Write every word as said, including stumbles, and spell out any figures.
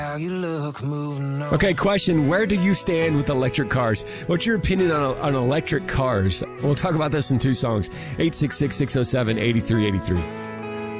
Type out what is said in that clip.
How you look moving on. Okay, question. Where do you stand with electric cars? What's your opinion on, on electric cars? We'll talk about this in two songs. eight six six, six oh seven, eight three eight three.